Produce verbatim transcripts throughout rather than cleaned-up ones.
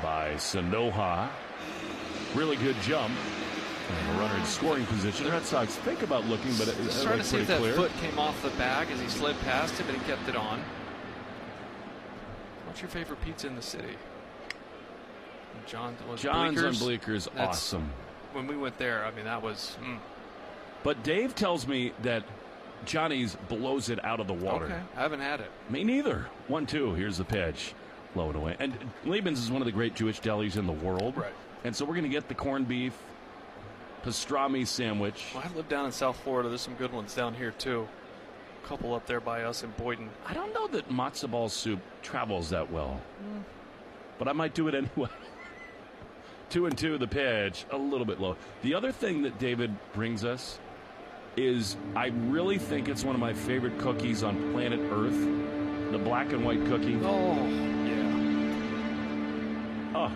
by Sanoja. Really good jump. And a runner in scoring position. The Red Sox think about looking, but it, it's trying to see if that foot came off the bag as he slid past it, but he kept it on. What's your favorite pizza in the city? John, was John's Bleeckers? on Bleeckers, That's, awesome. When we went there, I mean, that was. Mm. But Dave tells me that Johnny's blows it out of the water. Okay, I haven't had it. Me neither. one two. Here's the pitch. Low and away. And Liebman's is one of the great Jewish delis in the world. Right. And so we're going to get the corned beef, pastrami sandwich. Well, I live down in South Florida. There's some good ones down here, too. A couple up there by us in Boynton. I don't know that matzo ball soup travels that well. Mm. But I might do it anyway. Two and two, the pitch. A little bit low. The other thing that David brings us is I really think it's one of my favorite cookies on planet Earth. The black and white cookie. Oh, yeah. Oh.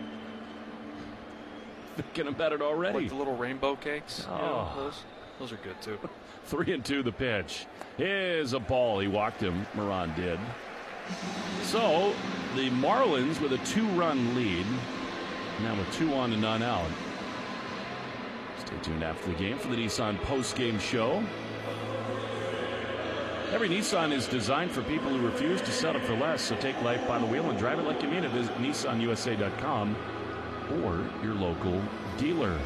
Thinking about it already. Like the little rainbow cakes. Oh. You know, those, those are good, too. Three and two, the pitch. Here's a ball. He walked him. Moran did. So, the Marlins with a two-run lead. Now with two on and none out. Stay tuned after the game for the Nissan post-game show. Every Nissan is designed for people who refuse to settle for less. So take life by the wheel and drive it like you mean it. Visit Nissan U S A dot com or your local dealer.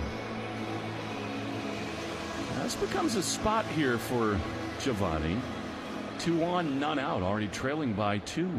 Now this becomes a spot here for Giovanni. Two on, none out. Already trailing by two.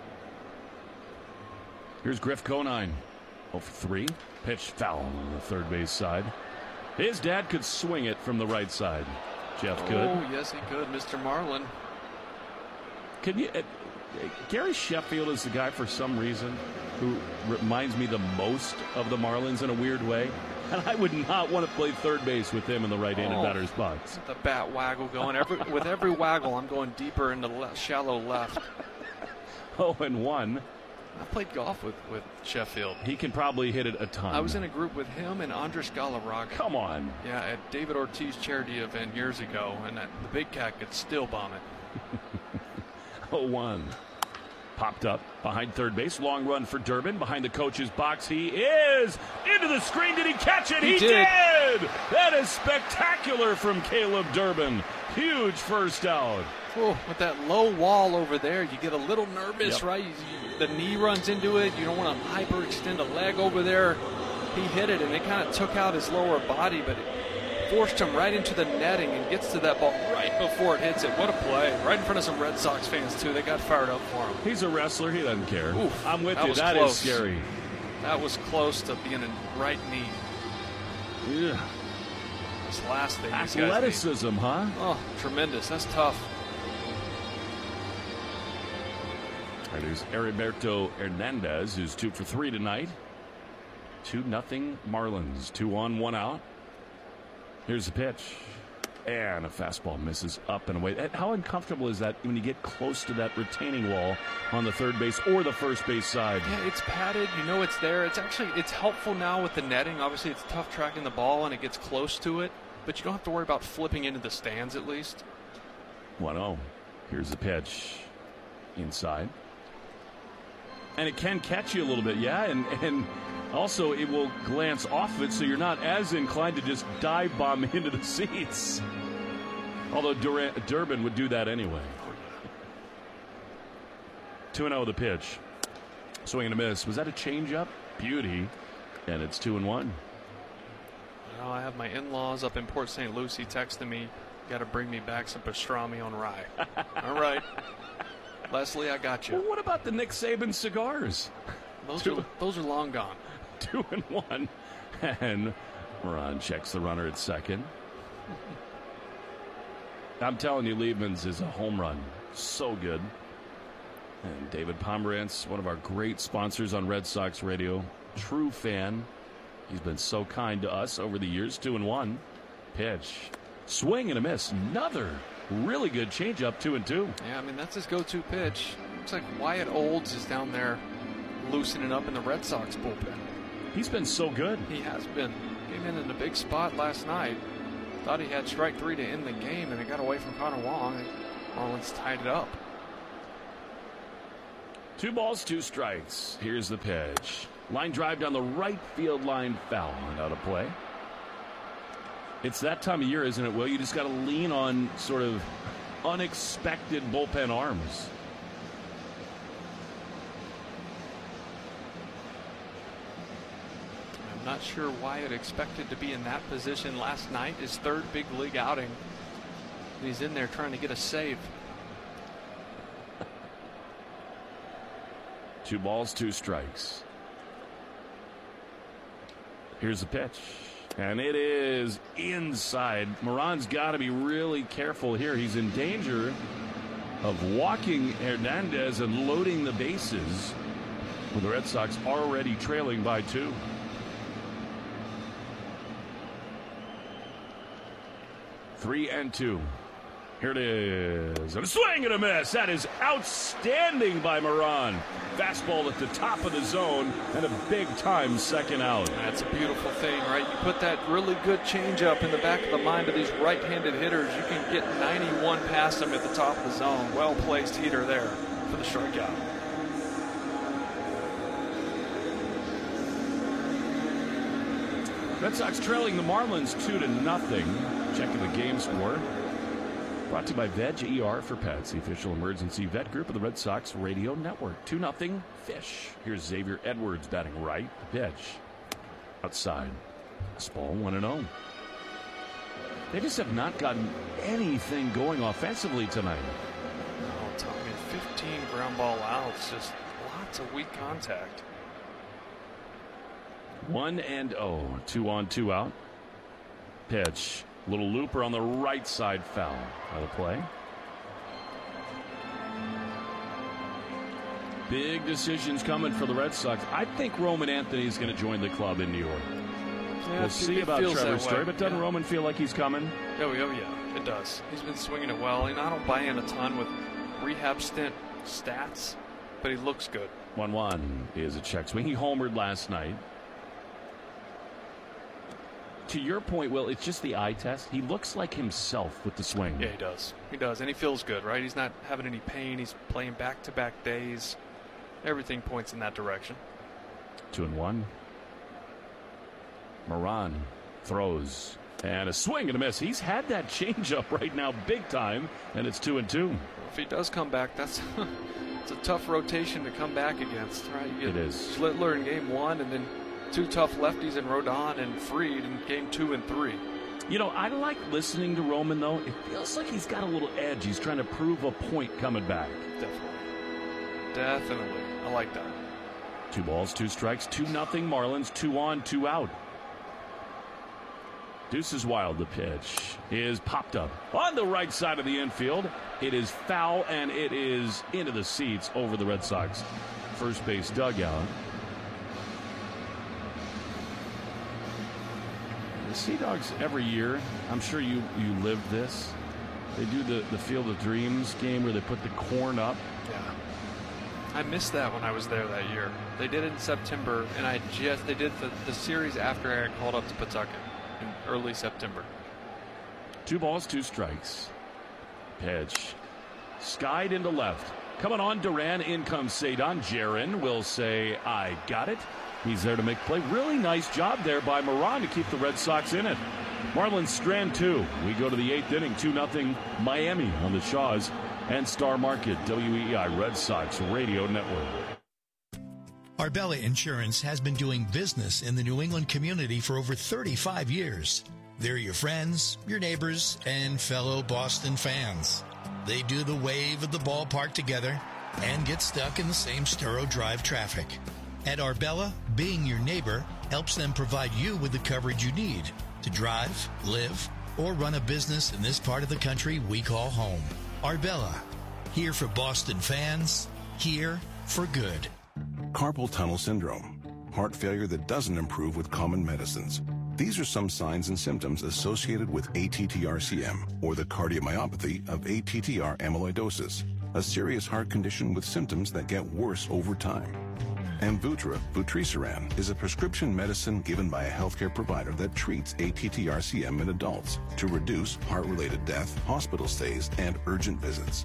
Here's Griff Conine. oh for three. Pitch foul on the third base side. His dad could swing it from the right side. Jeff could. Oh, yes, he could, Mister Marlin. Can you? Uh, Gary Sheffield is the guy for some reason who reminds me the most of the Marlins in a weird way. And I would not want to play third base with him in the right-handed oh, batter's box. The bat waggle going. Every, with every waggle, I'm going deeper into le shallow left. oh, and one. I played golf with, with Sheffield. He can probably hit it a ton. I was in a group with him and Andres Galarraga. Come on. Yeah, at David Ortiz charity event years ago, and that, the big cat could still bomb it. oh one. Popped up behind third base. Long run for Durbin. Behind the coach's box. He is into the screen. Did he catch it? He, he did. did. That is spectacular from Caleb Durbin. Huge first out. Oh, with that low wall over there, you get a little nervous, yep. right? You, you, the knee runs into it. You don't want to hyperextend a leg over there. He hit it, and it kind of took out his lower body, but it forced him right into the netting and gets to that ball right before it hits it. What a play. Right in front of some Red Sox fans, too. They got fired up for him. He's a wrestler. He doesn't care. Oof, I'm with that you. Was That close. is scary. That was close to being a right knee. Yeah. This last thing. Athleticism, huh? Oh, tremendous. That's tough. Right, there's Heriberto Hernandez, who's two for three tonight. Two nothing Marlins. Two on, one out. Here's the pitch. And a fastball misses up and away. How uncomfortable is that when you get close to that retaining wall on the third base or the first base side? Yeah, it's padded. You know it's there. It's actually it's helpful now with the netting. Obviously, it's tough tracking the ball and it gets close to it. But you don't have to worry about flipping into the stands at least. one oh. Here's the pitch. Inside. And it can catch you a little bit, yeah, and, and also it will glance off of it, so you're not as inclined to just dive bomb into the seats. Although Dur Durbin would do that anyway. two and oh the pitch. Swing and a miss. Was that a changeup? Beauty. And it's two and one. Well, I have my in-laws up in Port Saint Lucie texting me, got to bring me back some pastrami on rye. All right. Leslie, I got you. Well, what about the Nick Saban cigars? Those, Two. are, those are long gone. Two and one. And Moran checks the runner at second. I'm telling you, Liebman's is a home run. So good. And David Pomerantz, one of our great sponsors on Red Sox Radio. True fan. He's been so kind to us over the years. Two and one. Pitch. Swing and a miss. Another really good changeup, two and two. Yeah, I mean, that's his go-to pitch. Looks like Wyatt Olds is down there loosening up in the Red Sox bullpen. He's been so good. He has been. Came in in a big spot last night. Thought he had strike three to end the game, and it got away from Connor Wong. Marlins tied it up. Two balls, two strikes. Here's the pitch. Line drive down the right field line, foul and out of play. It's that time of year, isn't it, Will? You just got to lean on sort of unexpected bullpen arms. I'm not sure Wyatt expected to be in that position last night. His third big league outing. He's in there trying to get a save. Two balls, two strikes. Here's the pitch. And it is inside. Moran's got to be really careful here. He's in danger of walking Hernandez and loading the bases with the Red Sox already trailing by two. Three and two. Here it is. And a swing and a miss. That is outstanding by Moran. Fastball at the top of the zone and a big-time second out. That's a beautiful thing, right? You put that really good changeup in the back of the mind of these right-handed hitters. You can get ninety-one past them at the top of the zone. Well-placed heater there for the strikeout. Red Sox trailing the Marlins two to nothing. Checking the game score. Brought to you by Veg E R for Pets, the official emergency vet group of the Red Sox radio network. two nothing Fish. Here's Xavier Edwards batting right. Pitch. Outside. Ball one and oh. They just have not gotten anything going offensively tonight. Oh, Tommy, fifteen ground ball outs. Just lots of weak contact. One and oh. Two on, two out. Pitch. Little looper on the right side, foul. Out of play. Big decisions coming for the Red Sox. I think Roman Anthony is going to join the club in New York. Yeah, we'll see about Trevor Story, but doesn't yeah. Roman feel like he's coming? Oh, oh, yeah, it does. He's been swinging it well, and I don't buy in a ton with rehab stint stats, but he looks good. one one is a check swing. He homered last night. To your point, Will, it's just the eye test. He looks like himself with the swing. Yeah, he does. He does, and he feels good, right? He's not having any pain. He's playing back-to-back days. Everything points in that direction. Two and one. Moran throws. And a swing and a miss. He's had that changeup right now big time, and it's two and two. If he does come back, that's it's a tough rotation to come back against, right? You get it is. Schlittler in game one, and then two tough lefties in Rodon and Fried in game two and three. You know, I like listening to Roman, though. It feels like he's got a little edge. He's trying to prove a point coming back. Definitely. Definitely. I like that. Two balls, two strikes, two nothing Marlins, two on, two out. Deuce is wild. The pitch is popped up on the right side of the infield. It is foul, and it is into the seats over the Red Sox first base dugout. The Sea Dogs every year, I'm sure you, you lived this. They do the, the Field of Dreams game where they put the corn up. Yeah. I missed that when I was there that year. They did it in September, and I just, they did the, the series after I got called up to Pawtucket in early September. Two balls, two strikes. Pitch. Skied into left. Coming on Duran, in comes Cedon. Jaron will say, I got it. He's there to make play. Really nice job there by Moran to keep the Red Sox in it. Marlins strand two. We go to the eighth inning, two nothing Miami on the Shaws and Star Market, W E I Red Sox Radio Network. Arbella Insurance has been doing business in the New England community for over thirty-five years. They're your friends, your neighbors, and fellow Boston fans. They do the wave at the ballpark together and get stuck in the same Sturo Drive traffic. At Arbella, being your neighbor helps them provide you with the coverage you need to drive, live, or run a business in this part of the country we call home. Arbella, here for Boston fans, here for good. Carpal tunnel syndrome, heart failure that doesn't improve with common medicines. These are some signs and symptoms associated with A T T R C M, or the cardiomyopathy of A T T R amyloidosis, a serious heart condition with symptoms that get worse over time. Amvuttra, vutrisiran, is a prescription medicine given by a healthcare provider that treats A T T R C M in adults to reduce heart-related death, hospital stays, and urgent visits.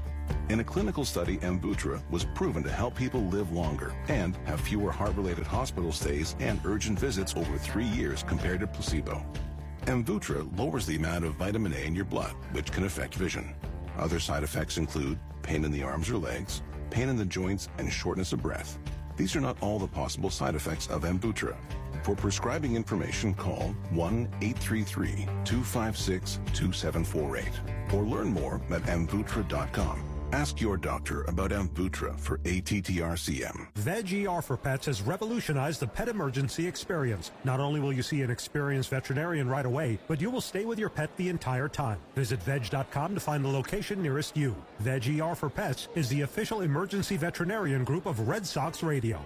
In a clinical study, Amvuttra was proven to help people live longer and have fewer heart-related hospital stays and urgent visits over three years compared to placebo. Amvuttra lowers the amount of vitamin A in your blood, which can affect vision. Other side effects include pain in the arms or legs, pain in the joints, and shortness of breath. These are not all the possible side effects of Amvuttra. For prescribing information, call one eight three three, two five six, two seven four eight or learn more at amvuttra dot com. Ask your doctor about Amvuttra for A T T R C M. Veg E R for Pets has revolutionized the pet emergency experience. Not only will you see an experienced veterinarian right away, but you will stay with your pet the entire time. Visit veg dot com to find the location nearest you. Veg E R for Pets is the official emergency veterinarian group of Red Sox Radio.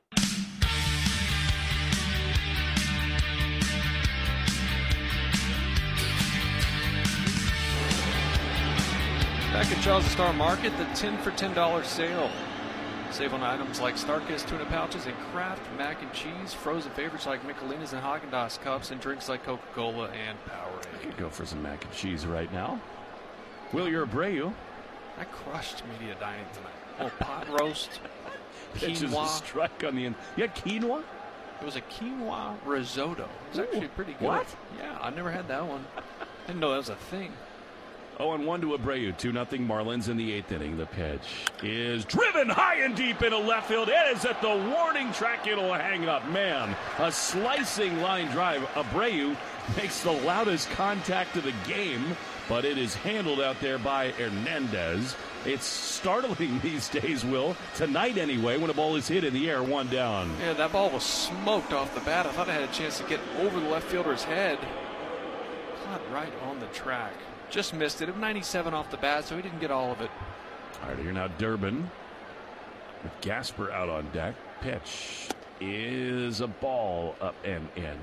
Back at Charles Star Market, the ten for ten dollars sale. Save on items like Starkist tuna pouches and Kraft mac and cheese, frozen favorites like Michelinas and Haagen-Dazs cups, and drinks like Coca-Cola and Powerade. I could go for some mac and cheese right now. Wilyer Abreu. I crushed media dining tonight. Oh, pot roast, Pitches a quinoa. strike on the end. Yeah, quinoa? It was a quinoa risotto. It was Ooh, actually pretty good. what? Yeah, I never had that one. Didn't know that was a thing. oh and one to Abreu, two nothing Marlins in the eighth inning. The pitch is driven high and deep into left field. It is at the warning track. It'll hang up. Man, a slicing line drive. Abreu makes the loudest contact of the game, but it is handled out there by Hernandez. It's startling these days, Will. Tonight, anyway, when a ball is hit in the air, one down. Yeah, that ball was smoked off the bat. I thought I had a chance to get over the left fielder's head. Caught right on the track. Just missed it. It was ninety-seven off the bat, so he didn't get all of it. All right, here now Durbin with Gasper out on deck. Pitch is a ball up and in.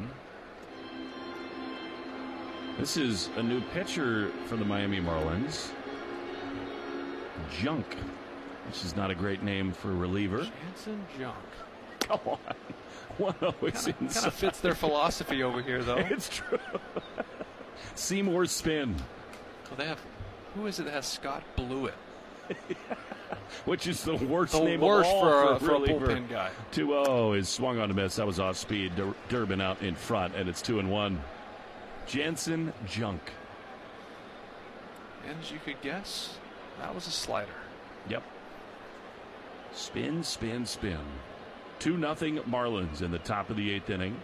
This is a new pitcher for the Miami Marlins. Junk, which is not a great name for a reliever. Jansen Junk. Come on. Whoa, it's Kind inside. of fits their philosophy over here, though. It's true. Seymour spin. So they have, who is it that has Scott Blewett? Which is the worst The name worst of all for a- for, for a reliever. bullpen guy. two oh is swung on to miss. That was off speed. Dur- Durbin out in front, and it's two and one. Jansen Junk. And as you could guess, that was a slider. Yep. Spin, spin, spin. Two nothing Marlins in the top of the eighth inning.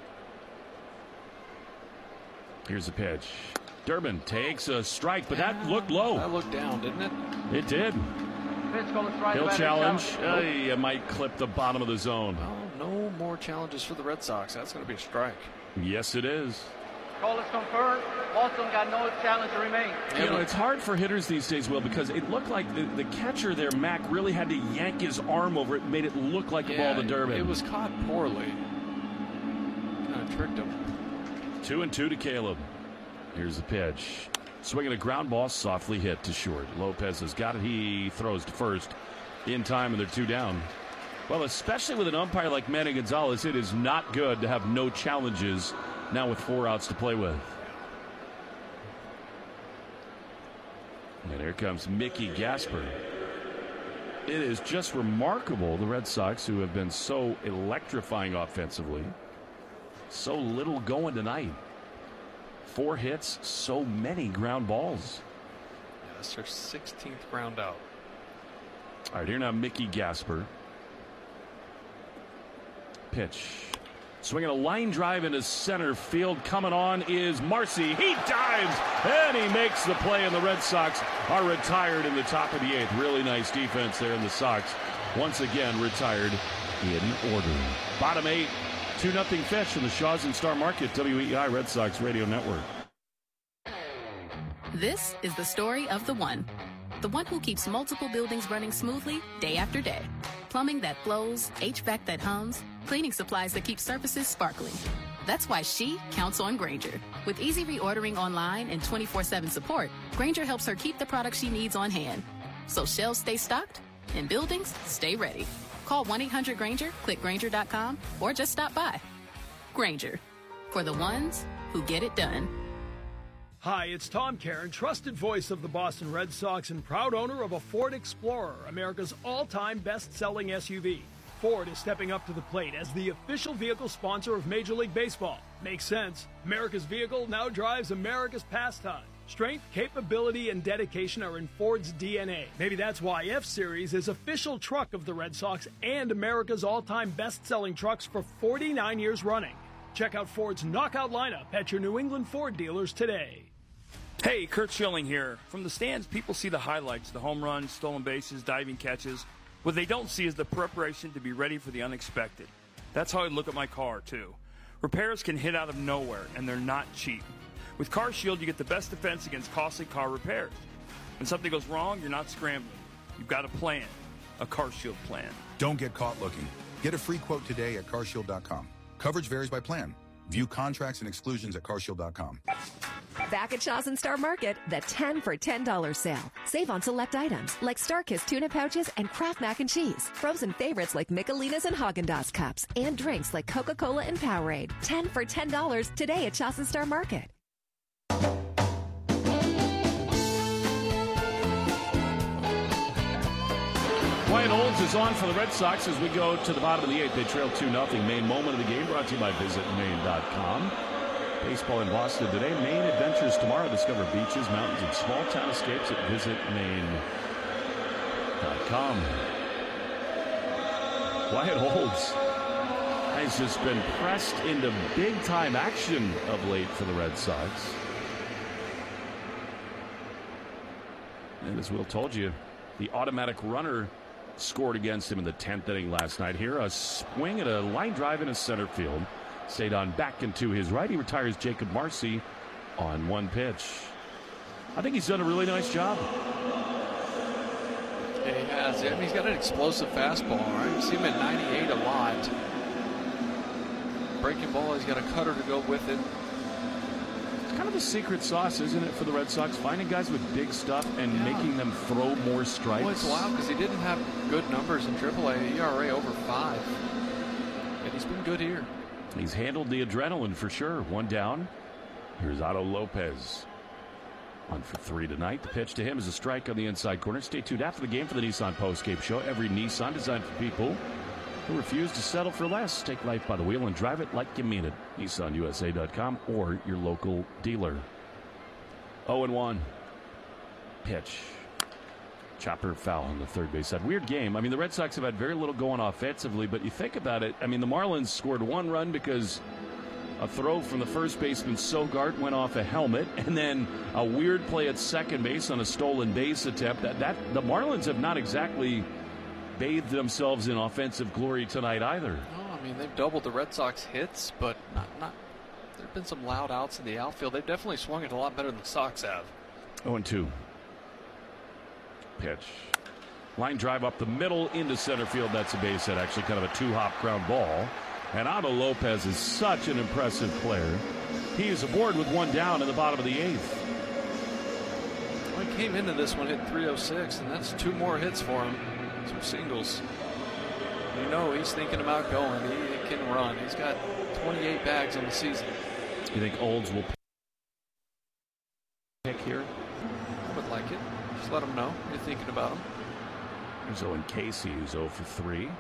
Here's the pitch. Durbin takes a strike, but that looked low. That looked down, didn't it? It did. He'll challenge. Uh, you might clip the bottom of the zone. Well, no more challenges for the Red Sox. That's going to be a strike. Yes, it is. Call is confirmed. Boston got no challenge to remain. You know, it's hard for hitters these days, Will, because it looked like the, the catcher there, Mack, really had to yank his arm over it, made it look like a Yeah, ball to Durbin. it was caught poorly. Kind of tricked him. Two and two to Caleb. Here's the pitch. Swinging a ground ball, softly hit to short. Lopez has got it. He throws to first in time, and they're two down. Well, especially with an umpire like Manny Gonzalez, it is not good to have no challenges now with four outs to play with. And here comes Mickey Gasper. It is just remarkable, the Red Sox, who have been so electrifying offensively. So little going tonight. Four hits, so many ground balls. Yeah, that's their sixteenth ground out. All right, here now Mickey Gasper. Pitch. Swinging a line drive into center field. Coming on is Marcy. He dives, and he makes the play, and the Red Sox are retired in the top of the eighth. Really nice defense there in the Sox. Once again, retired in order. Bottom eight, two nothing Fish in the Shaw's and Star Market, W E I Red Sox Radio Network. This is the story of the one. The one who keeps multiple buildings running smoothly day after day. Plumbing that flows, H V A C that hums, cleaning supplies that keep surfaces sparkling. That's why she counts on Grainger. With easy reordering online and twenty-four seven support, Grainger helps her keep the products she needs on hand. So shelves stay stocked and buildings stay ready. Call one eight hundred Grainger, click Grainger dot com, or just stop by. Grainger, for the ones who get it done. Hi, it's Tom Caron, trusted voice of the Boston Red Sox and proud owner of a Ford Explorer, America's all-time best-selling S U V. Ford is stepping up to the plate as the official vehicle sponsor of Major League Baseball. Makes sense. America's vehicle now drives America's pastime. Strength, capability, and dedication are in Ford's D N A. Maybe that's why F-Series is official truck of the Red Sox and America's all-time best-selling trucks for forty-nine years running. Check out Ford's knockout lineup at your New England Ford dealers today. Hey, Kurt Schilling here. From the stands, people see the highlights, the home runs, stolen bases, diving catches. What they don't see is the preparation to be ready for the unexpected. That's how I look at my car, too. Repairs can hit out of nowhere, and they're not cheap. With CarShield, you get the best defense against costly car repairs. When something goes wrong, you're not scrambling. You've got a plan, a CarShield plan. Don't get caught looking. Get a free quote today at car shield dot com. Coverage varies by plan. View contracts and exclusions at car shield dot com. Back at Shaw's and Star Market, the ten for ten dollars sale. Save on select items like Starkist tuna pouches and Kraft mac and cheese. Frozen favorites like Michelinas and Haagen-Dazs cups. And drinks like Coca-Cola and Powerade. ten for ten dollars today at Shaw's and Star Market. Wyatt Olds is on for the Red Sox as we go to the bottom of the eighth. They trail two nothing. Main moment of the game brought to you by visit maine dot com. Baseball in Boston today. Maine adventures tomorrow. Discover beaches, mountains, and small town escapes at visit maine dot com. Wyatt Olds has just been pressed into big-time action of late for the Red Sox. And as Will told you, the automatic runner scored against him in the tenth inning last night. Here, a swing and a line drive in his center field. Stayed on back into his right. He retires Jacob Marcy on one pitch. I think he's done a really nice job. Yeah, he has. I mean, he's got an explosive fastball, right? You see him at ninety-eight a lot. Breaking ball, he's got a cutter to go with it. It's kind of a secret sauce, isn't it, for the Red Sox? Finding guys with big stuff and yeah. making them throw more strikes. Well, it's wild because he didn't have good numbers in triple A. E R A over five. And he's been good here. He's handled the adrenaline for sure. One down. Here's Otto Lopez. One for three tonight. The pitch to him is a strike on the inside corner. Stay tuned after the game for the Nissan Postgame Show. Every Nissan designed for people who refuse to settle for less. Take life by the wheel and drive it like you mean it. Nissan U S A dot com or your local dealer. oh and one. Pitch. Chopper foul on the third base side. Weird game. I mean, the Red Sox have had very little going offensively, but you think about it. I mean, the Marlins scored one run because a throw from the first baseman Sogard went off a helmet, and then a weird play at second base on a stolen base attempt. That, that the Marlins have not exactly bathed themselves in offensive glory tonight either. No, I mean, they've doubled the Red Sox hits, but not not. There have been some loud outs in the outfield. They've definitely swung it a lot better than the Sox have. oh and two. Pitch. Line drive up the middle into center field. That's a base hit, actually kind of a two-hop ground ball. And Otto Lopez is such an impressive player. He is aboard with one down in the bottom of the eighth. Well, he came into this one hit three oh six, and that's two more hits for him. Some singles. You know he's thinking about going. He, he can run. He's got twenty-eight bags on the season. You think Olds will pick here? I would like it. Just let him know you're thinking about him. There's Owen Casey, who's oh for three.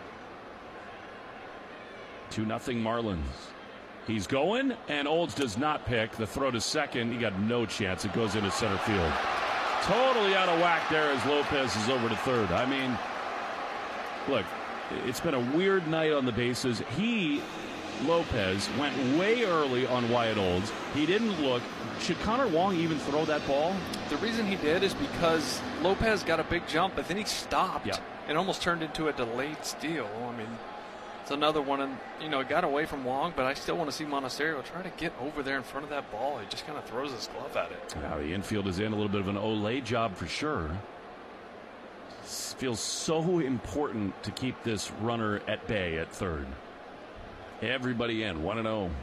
two nothing Marlins. He's going, and Olds does not pick. The throw to second, he got no chance. It goes into center field. Totally out of whack there as Lopez is over to third. I mean, look, it's been a weird night on the bases. He, Lopez, went way early on Wyatt Olds. He didn't look. Should Connor Wong even throw that ball? The reason he did is because Lopez got a big jump, but then he stopped yeah. and almost turned into a delayed steal. I mean, it's another one, and you know, it got away from Wong, but I still want to see Monasterio try to get over there in front of that ball. He just kind of throws his glove at it. Now the infield is in, a little bit of an Olay job for sure. It feels so important to keep this runner at bay at third. Everybody in, one and oh.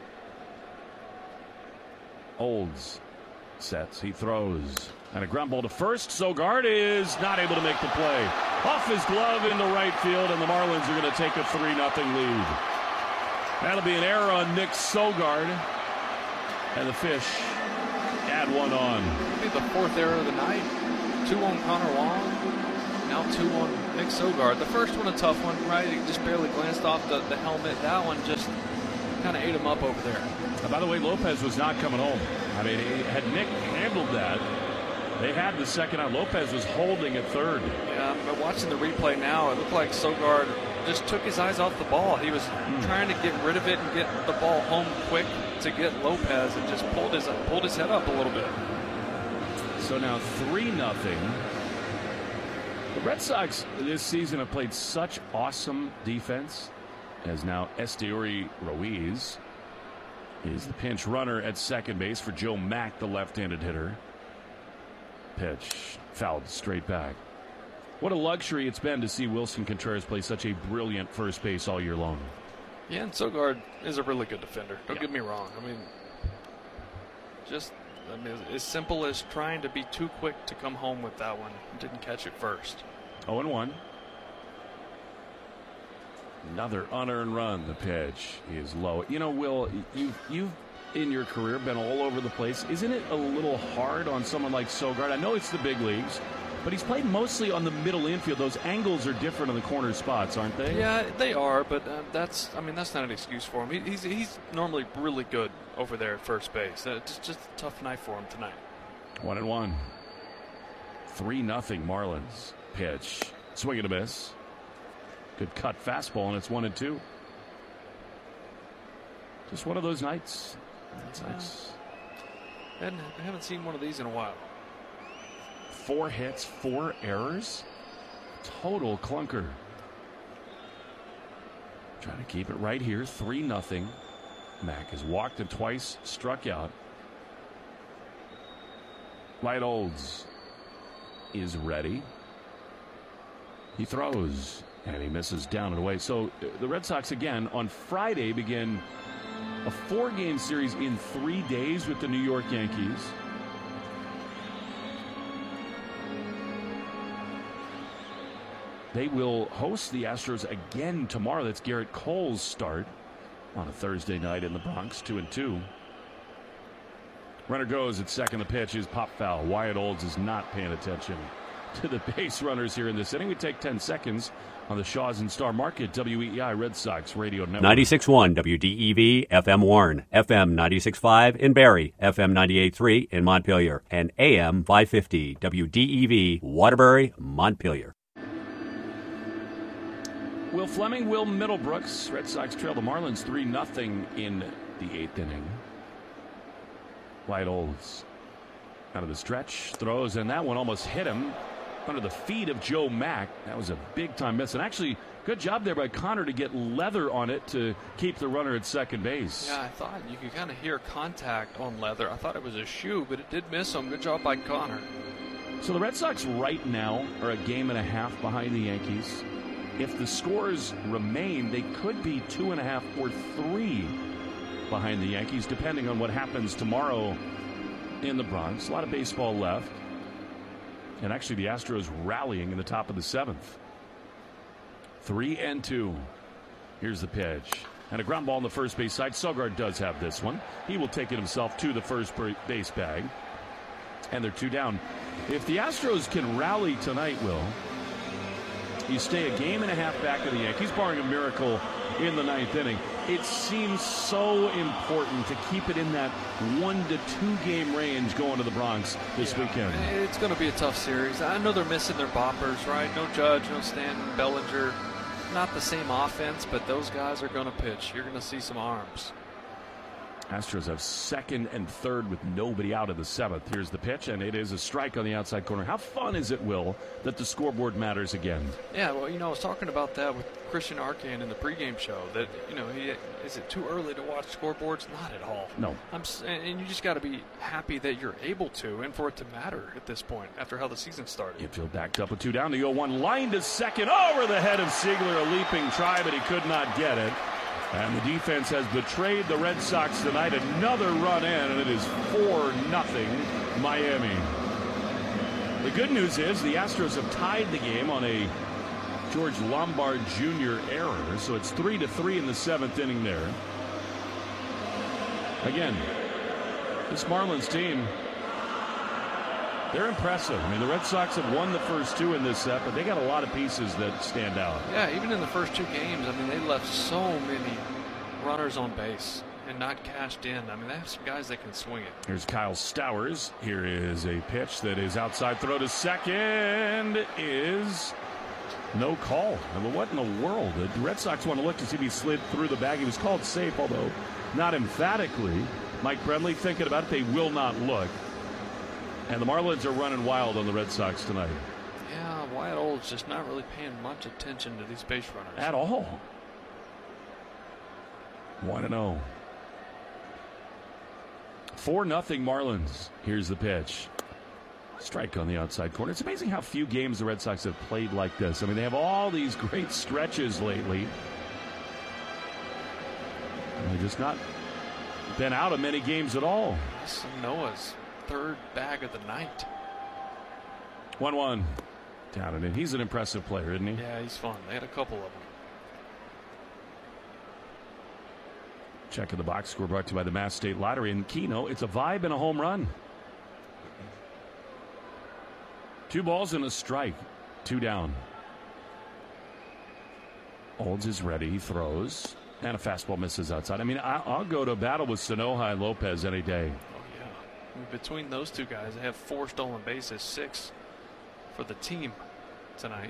Olds sets, he throws, and a ground ball to first. Sogard is not able to make the play. Off his glove into right field, and the Marlins are going to take a three nothing lead. That'll be an error on Nick Sogard, and the Fish add had one on. Maybe the fourth error of the night. Two on Connor Wong, now two on Nick Sogard. The first one a tough one, right? He just barely glanced off the, the helmet. That one just kind of ate him up over there. And by the way, Lopez was not coming home. I mean, had Nick handled that, they had the second out. Lopez was holding at third. Yeah, but watching the replay now, it looked like Sogard just took his eyes off the ball. He was mm. trying to get rid of it and get the ball home quick to get Lopez, and just pulled his pulled his head up a little bit. So now three nothing. The Red Sox this season have played such awesome defense, as now Esteury Ruiz is the pinch runner at second base for Joe Mack, the left-handed hitter. Pitch fouled straight back. What a luxury it's been to see Wilson Contreras play such a brilliant first base all year long. Yeah, and Sogard is a really good defender. Don't yeah. get me wrong. I mean, just I mean, as simple as trying to be too quick to come home with that one. Didn't catch it first. oh and one. Another unearned run. The pitch is low. You know, Will, you've, you've in your career been all over the place. Isn't it a little hard on someone like Sogard? I know it's the big leagues, but he's played mostly on the middle infield. Those angles are different on the corner spots, aren't they? Yeah, they are, but uh, that's, I mean, that's not an excuse for him. He, he's, he's normally really good over there at first base. Uh, it's just a tough night for him tonight. One and one. Three nothing Marlins. Pitch. Swing and a miss. Good cut fastball, and it's one and two. Just one of those nights. That's yeah. nice. And I haven't seen one of these in a while. Four hits, four errors. Total clunker. Trying to keep it right here. Three nothing. Mack has walked and twice struck out. Light Olds is ready. He throws and he misses down and away. So the Red Sox again on Friday begin a four-game series in three days with the New York Yankees. They will host the Astros again tomorrow. That's Garrett Cole's start on a Thursday night in the Bronx, two and two. Runner goes at second. The pitch is pop foul. Wyatt Olds is not paying attention to the base runners here in this inning. We take ten seconds on the Shaw's and Star Market, W E E I Red Sox Radio Network. ninety-six point one W D E V, F M Warren, F M ninety-six point five in Barrie, F M ninety-eight point three in Montpelier, and A M five fifty W D E V, Waterbury, Montpelier. Will Fleming, Will Middlebrooks. Red Sox trail the Marlins three nothing in the eighth inning. Light Olds out of the stretch, throws, and that one almost hit him under the feet of Joe Mack. That was a big-time miss. And actually, good job there by Connor to get leather on it to keep the runner at second base. Yeah, I thought you could kind of hear contact on leather. I thought it was a shoe, but it did miss him. Good job by Connor. So the Red Sox right now are a game and a half behind the Yankees. If the scores remain, they could be two and a half or three behind the Yankees, depending on what happens tomorrow in the Bronx. A lot of baseball left. And actually the Astros rallying in the top of the seventh. Three and two. Here's the pitch. And a ground ball on the first base side. Sogard does have this one. He will take it himself to the first base bag. And they're two down. If the Astros can rally tonight, Will, you stay a game and a half back of the Yankees, barring a miracle in the ninth inning. It seems so important to keep it in that one to two game range going to the Bronx this yeah, weekend. It's going to be a tough series. I know they're missing their boppers, right? No Judge, no Stanton, Bellinger. Not the same offense, but those guys are going to pitch. You're going to see some arms. Astros have second and third with nobody out of the seventh. Here's the pitch, and it is a strike on the outside corner. How fun is it, Will, that the scoreboard matters again? Yeah, well, you know, I was talking about that with Christian Arcand in the pregame show. That, you know, he, is it too early to watch scoreboards? Not at all. No. I'm, and you just got to be happy that you're able to, and for it to matter at this point after how the season started. Infield backed up with two down. The oh one line to second over the head of Ziegler. A leaping try, but he could not get it. And the defense has betrayed the Red Sox tonight. Another run in, and it is four nothing Miami. The good news is the Astros have tied the game on a George Lombard Junior error, so it's three to three in the seventh inning there. Again, this Marlins team They're impressive. I mean, the Red Sox have won the first two in this set, but they got a lot of pieces that stand out. Yeah, even in the first two games, I mean, they left so many runners on base and not cashed in. I mean, they have some guys that can swing it. Here's Kyle Stowers. Here is a pitch that is outside. Throw to second is no call. I mean, what in the world? The Red Sox want to look to see if he slid through the bag. He was called safe, although not emphatically. Mike Brenly thinking about it. They will not look. And the Marlins are running wild on the Red Sox tonight. Yeah, Wyatt Old's just not really paying much attention to these base runners. At all. one and oh. four nothing Marlins. Here's the pitch. Strike on the outside corner. It's amazing how few games the Red Sox have played like this. I mean, they have all these great stretches lately. And they've just not been out of many games at all. This is Noah's third bag of the night. one one. Down and in. He's an impressive player, isn't he? Yeah, he's fun. They had a couple of them. Check in the box score brought to you by the Mass State Lottery and Keno. It's a vibe and a home run. Two balls and a strike. Two down. Olds is ready. He throws. And a fastball misses outside. I mean, I, I'll go to battle with Sanoja and Lopez any day. Oh, yeah. I mean, between those two guys, they have four stolen bases, six for the team tonight.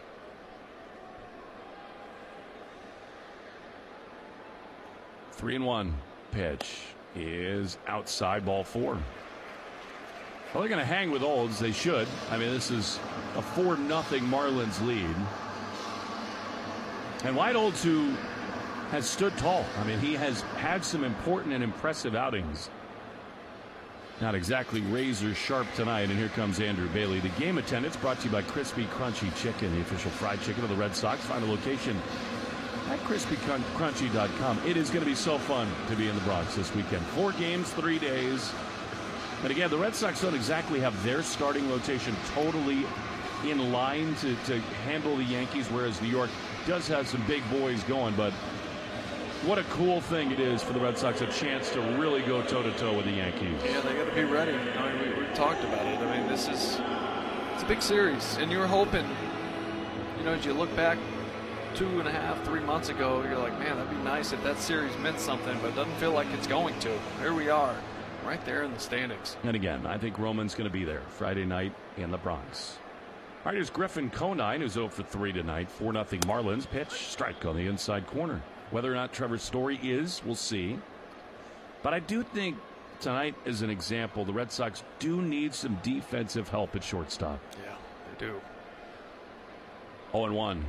Three and one. Pitch is outside, ball four. Well, they're going to hang with Olds. They should. I mean, this is a four nothing Marlins lead. And Wyatt Olds, who has stood tall. I mean, he has had some important and impressive outings. Not exactly razor sharp tonight. And here comes Andrew Bailey. The game attendance brought to you by Crispy Crunchy Chicken, the official fried chicken of the Red Sox. Find a location at crispy crunchy dot com. It is going to be so fun to be in the Bronx this weekend. Four games, three days. But again, the Red Sox don't exactly have their starting rotation totally in line to, to handle the Yankees, whereas New York does have some big boys going. But what a cool thing it is for the Red Sox, a chance to really go toe-to-toe with the Yankees. Yeah, they got to be ready. I mean, we, we talked about it. I mean, this is it's a big series, and you were hoping, you know, as you look back two and a half, three months ago, you're like, man, that'd be nice if that series meant something, but it doesn't feel like it's going to. Here we are, right there in the standings. And again, I think Roman's going to be there Friday night in the Bronx. All right, here's Griffin Conine, who's oh for three tonight. four nothing Marlins. Pitch, strike on the inside corner. Whether or not Trevor Story is, we'll see. But I do think tonight, as an example, the Red Sox do need some defensive help at shortstop. Yeah, they do. oh and one.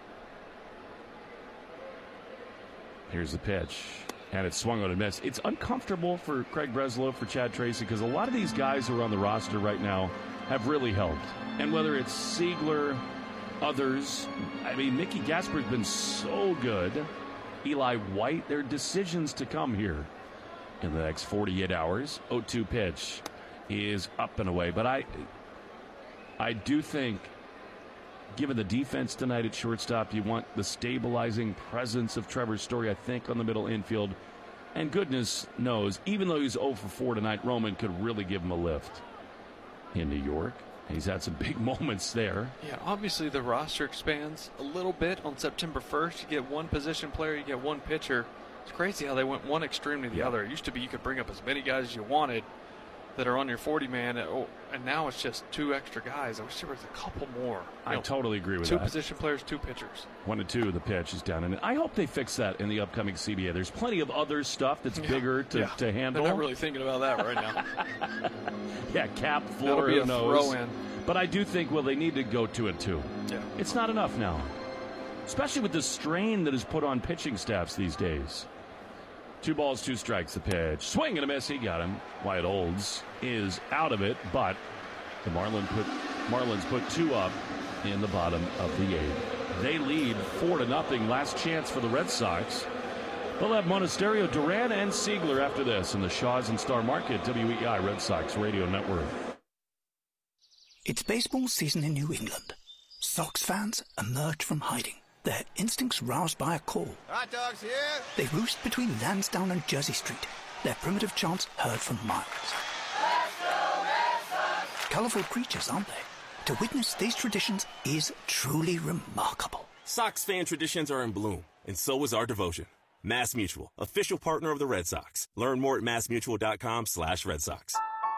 Here's the pitch. And it's swung on and missed. It's uncomfortable for Craig Breslow, for Chad Tracy, because a lot of these guys who are on the roster right now have really helped. And whether it's Siegler, others, I mean, Mickey Gasper's been so good. Eli White, there are decisions to come here in the next forty-eight hours. oh two pitch is up and away. But I, I do think, given the defense tonight at shortstop, you want the stabilizing presence of Trevor Story, I think, on the middle infield. And goodness knows, even though he's oh for four tonight, Roman could really give him a lift in New York. He's had some big moments there. Yeah, obviously the roster expands a little bit on September first. You get one position player, you get one pitcher. It's crazy how they went one extreme to the yeah. other. It used to be you could bring up as many guys as you wanted that are on your forty-man, and now it's just two extra guys. I wish there was a couple more. I know, totally agree with two that. Two position players, two pitchers. One and two, the pitch is down. And I hope they fix that in the upcoming C B A. There's plenty of other stuff that's yeah. bigger to, yeah. to handle. They're not really thinking about that right now. yeah, cap, floor, who knows. Throw in. But I do think, well, they need to go two and two. Yeah. It's not enough now, especially with the strain that is put on pitching staffs these days. Two balls, two strikes, the pitch. Swing and a miss. He got him. Wyatt Olds is out of it, but the Marlins put, Marlins put two up in the bottom of the eighth. They lead four to nothing. Last chance for the Red Sox. They'll have Monasterio, Duran, and Siegler after this in the Shaw's and Star Market, W E I Red Sox Radio Network. It's baseball season in New England. Sox fans emerge from hiding, their instincts roused by a call. Hot dogs here! They roost between Lansdowne and Jersey Street, their primitive chants heard from miles. Let's go, Red Sox! Colorful creatures, aren't they? To witness these traditions is truly remarkable. Sox fan traditions are in bloom, and so is our devotion. MassMutual, official partner of the Red Sox. Learn more at massmutual.com slash Red Sox.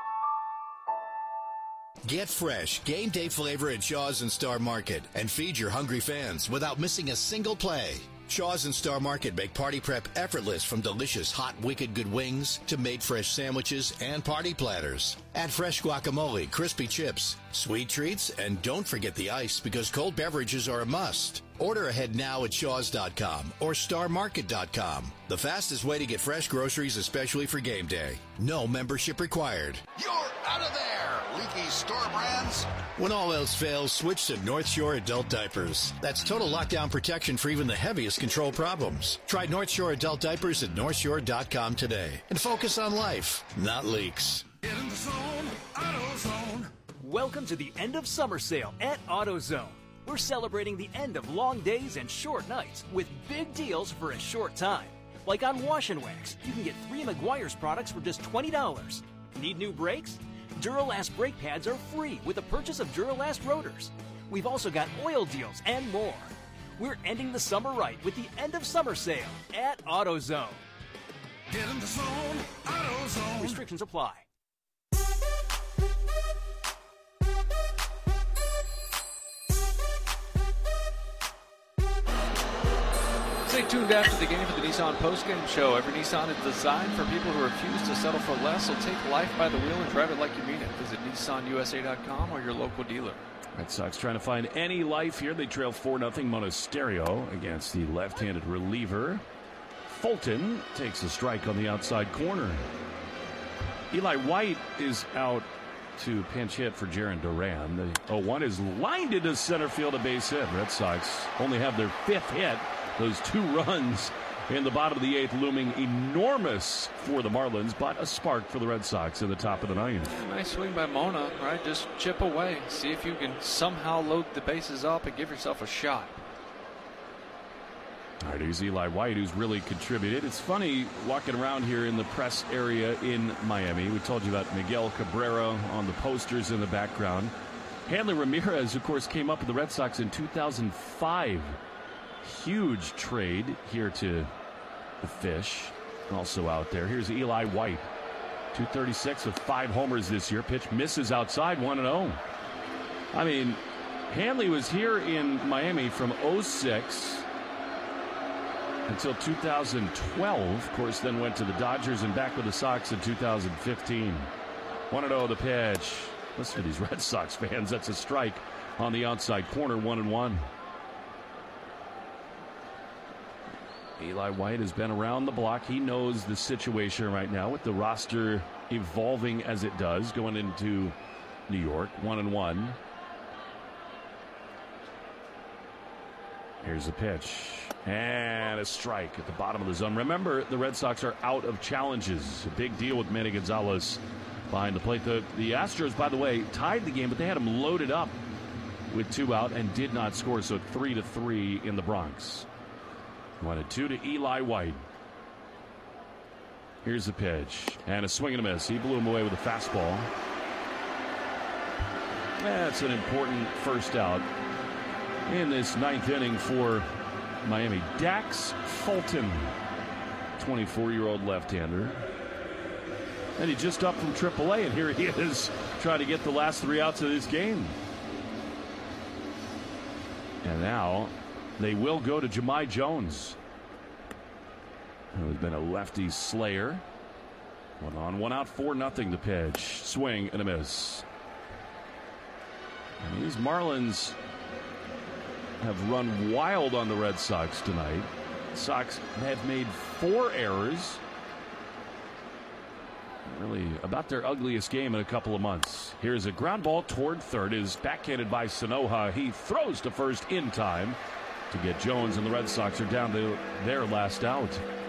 Get fresh game day flavor at Shaw's and Star Market and feed your hungry fans without missing a single play. Shaw's and Star Market make party prep effortless, from delicious hot Wicked Good wings to made fresh sandwiches and party platters. Add fresh guacamole, crispy chips, sweet treats, and don't forget the ice, because cold beverages are a must. Order ahead now at shaws dot com or star market dot com. The fastest way to get fresh groceries, especially for game day. No membership required. You're out of there, leaky store brands. When all else fails, switch to North Shore Adult Diapers. That's total lockdown protection for even the heaviest control problems. Try North Shore Adult Diapers at north shore dot com today and focus on life, not leaks. Get in the zone, AutoZone. Welcome to the end of summer sale at AutoZone. We're celebrating the end of long days and short nights with big deals for a short time. Like on Wash and Wax, you can get three Meguiar's products for just twenty dollars. Need new brakes? Duralast brake pads are free with the purchase of Duralast rotors. We've also got oil deals and more. We're ending the summer right with the end of summer sale at AutoZone. Get in the zone, AutoZone. Restrictions apply. Stay tuned after the game for the Nissan postgame show. Every Nissan is designed for people who refuse to settle for less. So take life by the wheel and drive it like you mean it. Visit Nissan U S A dot com or your local dealer. Red Sox trying to find any life here. They trail four nothing Monasterio against the left-handed reliever. Fulton takes a strike on the outside corner. Eli White is out to pinch hit for Jarren Duran. The oh one is lined into center field, a base hit. Red Sox only have their fifth hit. Those two runs in the bottom of the eighth looming enormous for the Marlins, but a spark for the Red Sox in the top of the ninth. Nice swing by Mona, right? Just chip away. See if you can somehow load the bases up and give yourself a shot. All right, here's Eli White, who's really contributed. It's funny walking around here in the press area in Miami. We told you about Miguel Cabrera on the posters in the background. Hanley Ramirez, of course, came up with the Red Sox in two thousand five. Huge trade here to the Fish. Also out there. Here's Eli White. two thirty-six with five homers this year. Pitch misses outside, one and oh. I mean, Hanley was here in Miami from oh six until two thousand twelve. Of course, then went to the Dodgers and back with the Sox in two thousand fifteen. one and oh the pitch. Listen to these Red Sox fans. That's a strike on the outside corner, one and one. Eli White has been around the block. He knows the situation right now with the roster evolving as it does going into New York. One and one. Here's a pitch. And a strike at the bottom of the zone. Remember, the Red Sox are out of challenges. A big deal with Manny Gonzalez behind the plate. The, the Astros, by the way, tied the game, but they had him loaded up with two out and did not score. So three to three in the Bronx. One and two to Eli White. Here's the pitch. And a swing and a miss. He blew him away with a fastball. That's an important first out in this ninth inning for Miami. Dax Fulton, twenty-four-year-old left-hander. And he just up from triple A, and here he is trying to get the last three outs of this game. And now they will go to Jahmai Jones, who's been a lefty slayer. One on, one out, four nothing the pitch. Swing and a miss. And these Marlins have run wild on the Red Sox tonight. Sox have made four errors. Really about their ugliest game in a couple of months. Here's a ground ball toward third. Is backhanded by Sanoja. He throws to first in time to get Jones, and the Red Sox are down to their last out.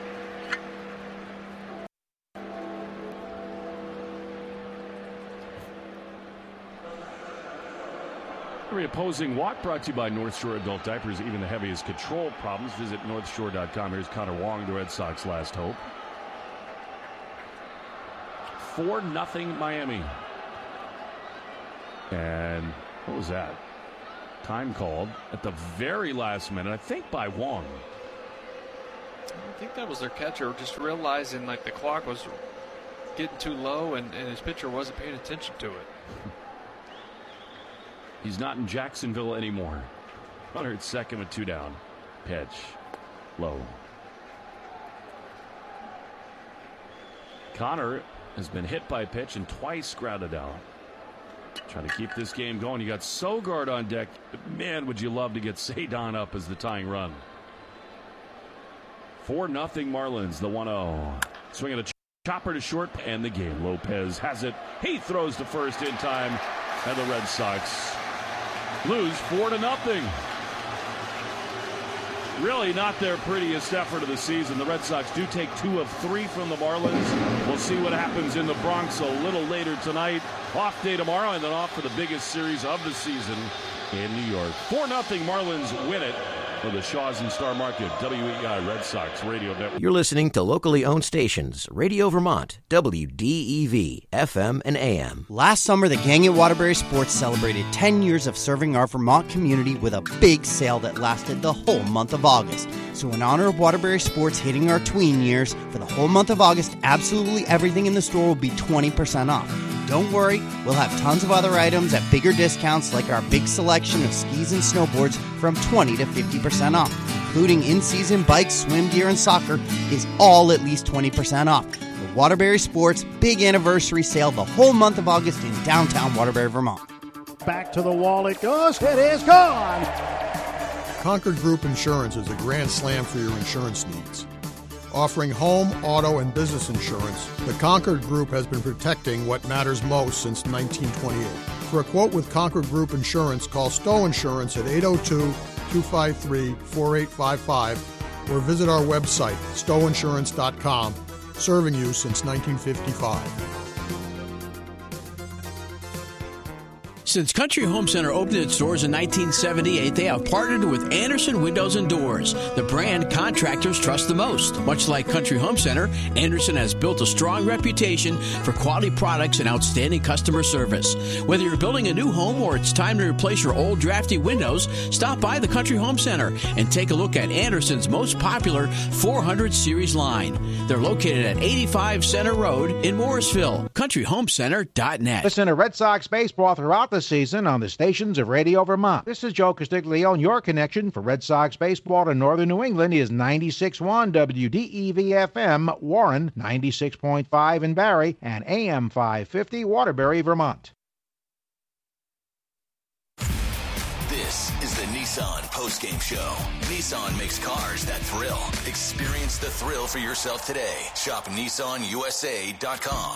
Every opposing walk brought to you by North Shore Adult Diapers. Even the heaviest control problems, visit north shore dot com. Here's Connor Wong, the Red Sox last hope. four nothing Miami. And what was that? Time called at the very last minute, I think by Wong. I think that was their catcher, just realizing like the clock was getting too low and, and his pitcher wasn't paying attention to it. He's not in Jacksonville anymore. Runner at second with two down. Pitch. Low. Connor has been hit by a pitch and twice grounded out. Trying to keep this game going. You got Sogard on deck. Man, would you love to get Cedon up as the tying run. four nothing Marlins, the one oh. Swinging a ch- chopper to short, and the game. Lopez has it. He throws to first in time, and the Red Sox lose four to nothing. Really not their prettiest effort of the season. The Red Sox do take two of three from the Marlins. We'll see what happens in the Bronx a little later tonight. Off day tomorrow, and then off for the biggest series of the season in New York. four nothing Marlins win it for the Shaws and Star Market W E I Red Sox Radio Network. You're listening to locally owned stations, Radio Vermont, W D E V, F M and A M. Last summer, the gang at Waterbury Sports celebrated ten years of serving our Vermont community with a big sale that lasted the whole month of August. So in honor of Waterbury Sports hitting our tween years, for the whole month of August, absolutely everything in the store will be twenty percent off. Don't worry, we'll have tons of other items at bigger discounts like our big selection of skis and snowboards from twenty to fifty percent off, including in-season bikes, swim gear, and soccer is all at least twenty percent off. The Waterbury Sports big anniversary sale the whole month of August in downtown Waterbury, Vermont. Back to the wall it goes. It is gone. Concord Group Insurance is a grand slam for your insurance needs. Offering home, auto, and business insurance, the Concord Group has been protecting what matters most since nineteen twenty-eight. For a quote with Concord Group Insurance, call Stowe Insurance at eight oh two, two five three, four eight five five or visit our website, stowe insurance dot com, serving you since nineteen fifty-five. Since Country Home Center opened its doors in nineteen seventy-eight, they have partnered with Anderson Windows and Doors, the brand contractors trust the most. Much like Country Home Center, Anderson has built a strong reputation for quality products and outstanding customer service. Whether you're building a new home or it's time to replace your old drafty windows, stop by the Country Home Center and take a look at Anderson's most popular four hundred series line. They're located at eighty-five Center Road in Morrisville. country home center dot net. Listen to Red Sox baseball throughout the season on the stations of Radio Vermont. This is Joe Castiglione, and your connection for Red Sox baseball to northern New England is ninety-six point one W D E V F M Warren, ninety-six point five in Barrie, and A M five fifty Waterbury, Vermont. This is the Nissan postgame show. Nissan makes cars that thrill. Experience the thrill for yourself today. Shop Nissan U S A dot com.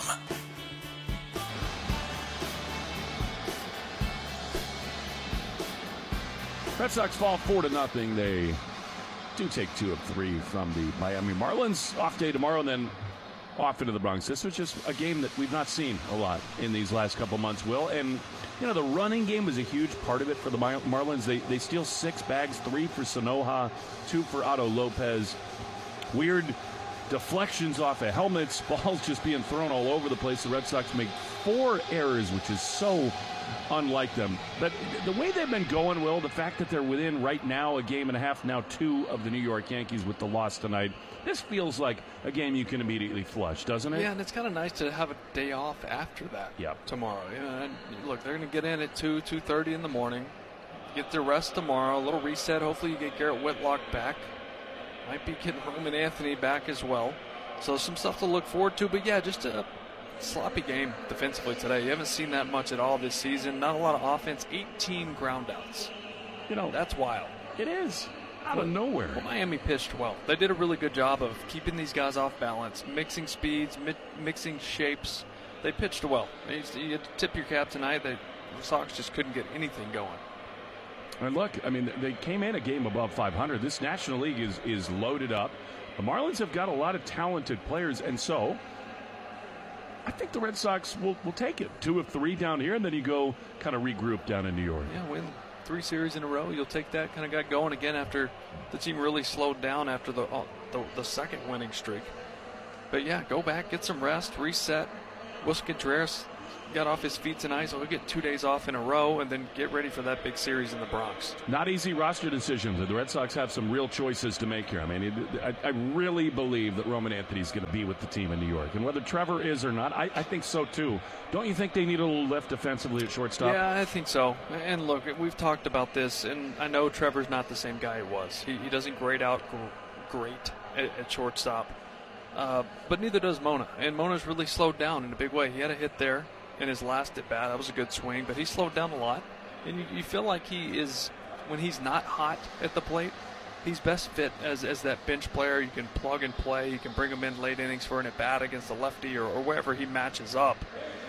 Red Sox fall four to nothing. They do take two of three from the Miami Marlins. Off day tomorrow, and then off into the Bronx. This was just a game that we've not seen a lot in these last couple months, Will. And, you know, the running game was a huge part of it for the Mar- Marlins. They they steal six bags, three for Sanoja, two for Otto Lopez. Weird deflections off of helmets, balls just being thrown all over the place. The Red Sox make four errors, which is so unlike them. But the way they've been going, Will, the fact that they're within right now a game and a half, now two of the New York Yankees with the loss tonight, this feels like a game you can immediately flush, doesn't it? Yeah, and it's kind of nice to have a day off after that. Yep. Tomorrow. Yeah, and look, they're going to get in at two, two thirty in the morning, get their rest tomorrow, a little reset. Hopefully you get Garrett Whitlock back. Might be getting Roman Anthony back as well. So some stuff to look forward to. But, yeah, just a sloppy game defensively today. You haven't seen that much at all this season. Not a lot of offense. eighteen groundouts. You know, that's wild. It is. Out of nowhere. Well, Miami pitched well. They did a really good job of keeping these guys off balance, mixing speeds, mi- mixing shapes. They pitched well. You, you had to tip your cap tonight. They, the Sox just couldn't get anything going. And look, I mean, they came in a game above five hundred. This National League is is loaded up. The Marlins have got a lot of talented players, and so I think the Red Sox will, will take it. Two of three down here, and then you go kind of regroup down in New York. Yeah, win three series in a row. You'll take that. Kind of got going again after the team really slowed down after the, uh, the the second winning streak. But, yeah, go back, get some rest, reset. Wilson Contreras got off his feet tonight, so he'll get two days off in a row and then get ready for that big series in the Bronx. Not easy roster decisions. The Red Sox have some real choices to make here. I mean, it, I, I really believe that Roman Anthony's going to be with the team in New York. And whether Trevor is or not, I, I think so too. Don't you think they need a little lift defensively at shortstop? Yeah, I think so. And look, we've talked about this, and I know Trevor's not the same guy he was. He, he doesn't grade out great at, at shortstop. Uh, but neither does Mona. And Mona's really slowed down in a big way. He had a hit there in his last at bat. That was a good swing, but he slowed down a lot. And you, you feel like he is, when he's not hot at the plate, he's best fit as as that bench player. You can plug and play. You can bring him in late innings for an at bat against a lefty or, or wherever he matches up.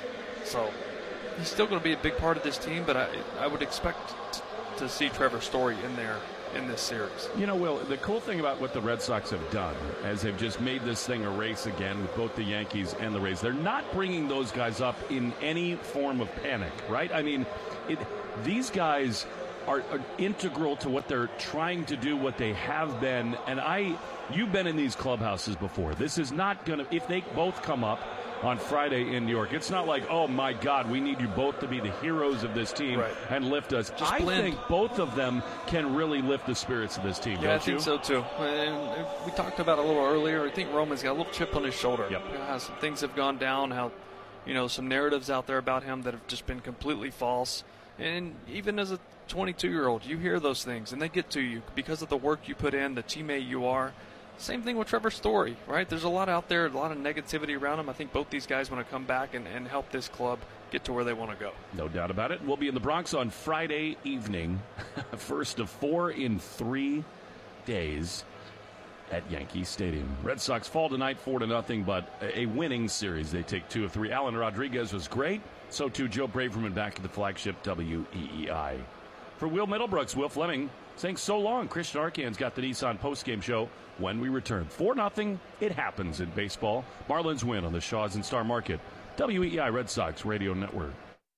So he's still going to be a big part of this team, but I, I would expect t- to see Trevor Story in there in this series. You know, Will, the cool thing about what the Red Sox have done is they've just made this thing a race again with both the Yankees and the Rays. They're not bringing those guys up in any form of panic, right? I mean, it, these guys are, are integral to what they're trying to do, what they have been. And I, you've been in these clubhouses before. This is not going to, if they both come up on Friday in New York, it's not like, oh my God, we need you both to be the heroes of this team right. and lift us. Just I blend. think both of them can really lift the spirits of this team. Yeah, don't I think you? so too. And we talked about it a little earlier. I think Roman's got a little chip on his shoulder. Yep. Yeah, some things have gone down. How, you know, some narratives out there about him that have just been completely false. And even as a twenty-two-year-old, you hear those things, and they get to you because of the work you put in, the teammate you are. Same thing with Trevor Story, right? There's a lot out there, a lot of negativity around him. I think both these guys want to come back and, and help this club get to where they want to go. No doubt about it. We'll be in the Bronx on Friday evening, first of four in three days at Yankee Stadium. Red Sox fall tonight four to nothing, but a winning series. They take two of three. Alan Rodriguez was great. So too Joe Braverman back at the flagship W E E I. For Will Middlebrooks, Will Fleming saying so long. Christian Arcan's got the Nissan postgame show when we return. four nothing. It happens in baseball. Marlins win on the Shaws and Star Market. W E E I Red Sox Radio Network.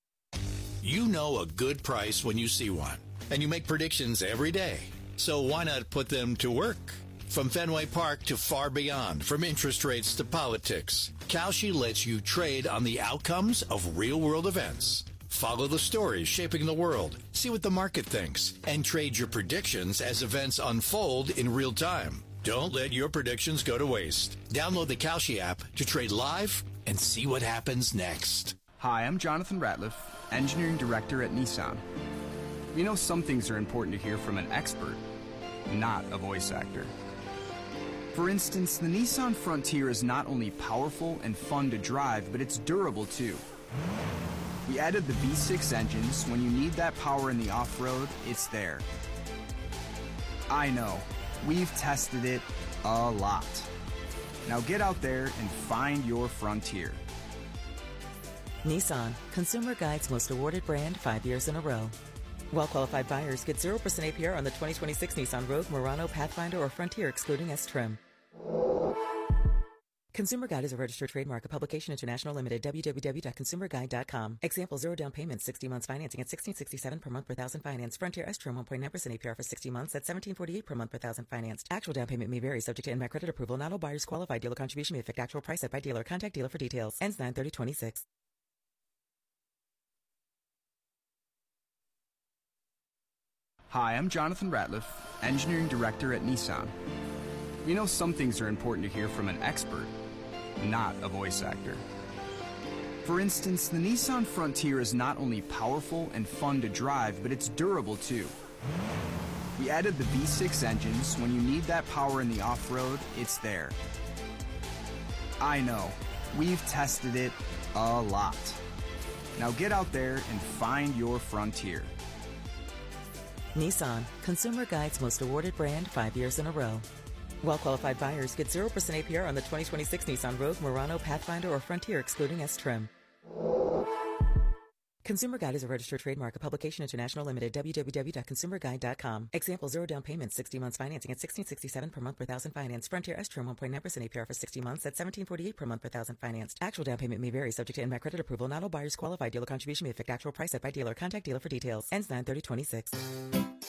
You know a good price when you see one, and you make predictions every day. So why not put them to work? From Fenway Park to far beyond, from interest rates to politics, Kalshi lets you trade on the outcomes of real-world events. Follow the stories shaping the world, see what the market thinks, and trade your predictions as events unfold in real time. Don't let your predictions go to waste. Download the Kalshi app to trade live and see what happens next. Hi, I'm Jonathan Ratliff, Engineering Director at Nissan. You know, some things are important to hear from an expert, not a voice actor. For instance, the Nissan Frontier is not only powerful and fun to drive, but it's durable too. We added the V six engines. When you need that power in the off-road, it's there. I know. We've tested it a lot. Now get out there and find your Frontier. Nissan, Consumer Guide's most awarded brand five years in a row. Well-qualified buyers get zero percent A P R on the twenty twenty-six Nissan Rogue, Murano, Pathfinder, or Frontier, excluding S-Trim. Consumer Guide is a registered trademark, a publication international limited, w w w dot consumer guide dot com. Example, zero down payment, sixty months financing at sixteen sixty-seven per month per thousand financed. Frontier S-Trim, one point nine percent A P R for sixty months at seventeen forty-eight per month per thousand financed. Actual down payment may vary, subject to N M A C credit approval. Not all buyers qualify. Dealer contribution may affect actual price set by dealer. Contact dealer for details. Ends nine thirty twenty-six. Hi, I'm Jonathan Ratliff, Engineering Director at Nissan. You know, some things are important to hear from an expert, not a voice actor. For instance, the Nissan Frontier is not only powerful and fun to drive, but it's durable too. We added the V six engines. When you need that power in the off-road, it's there. I know. We've tested it a lot. Now get out there and find your Frontier. Nissan, Consumer Guide's most awarded brand five years in a row. Well-qualified buyers get zero percent A P R on the twenty twenty-six Nissan Rogue, Murano, Pathfinder, or Frontier, excluding S-Trim. Consumer Guide is a registered trademark, a publication international limited, w w w dot consumer guide dot com. Example, zero down payment, sixty months financing at sixteen sixty-seven per month per thousand financed. Frontier S-Trim, one point nine percent A P R for sixty months at seventeen forty-eight per month per thousand financed. Actual down payment may vary, subject to N M A C credit approval. Not all buyers qualify. Dealer contribution may affect actual price set by dealer. Contact dealer for details. Ends nine thirty twenty-six.